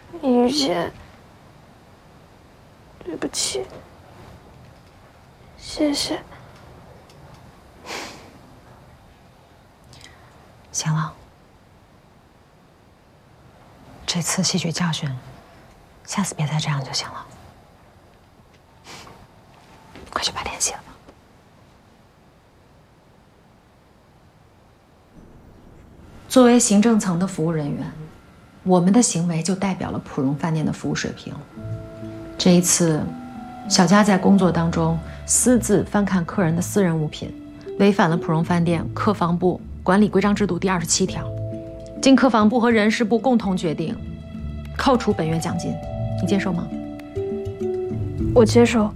雨姐，对不起，谢谢。 行了，这次吸取教训，下次别再这样就行了。快去把脸洗了吧。作为行政层的服务人员，我们的行为就代表了普荣饭店的服务水平。这一次，小佳在工作当中私自翻看客人的私人物品，违反了普荣饭店客房部管理规章制度第27条。经客房部和人事部共同决定，扣除本月奖金，你接受吗？ 我接受。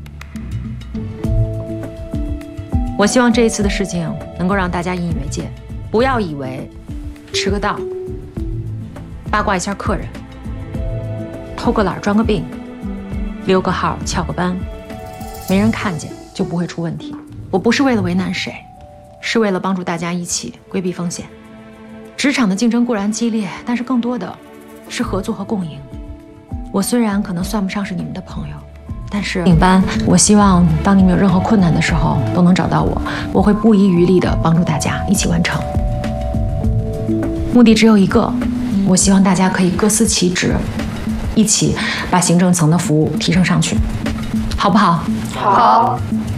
我希望这一次的事情能够让大家引以为戒，不要以为迟个到、八卦一下客人、偷个懒装个病、溜个号翘个班，没人看见就不会出问题。我不是为了为难谁，是为了帮助大家一起规避风险。职场的竞争固然激烈，但是更多的是合作和共赢。我虽然可能算不上是你们的朋友，但是领班，我希望当你们有任何困难的时候都能找到我，我会不遗余力地帮助大家一起完成。目的只有一个，我希望大家可以各司其职，一起把行政层的服务提升上去，好不好？ 好。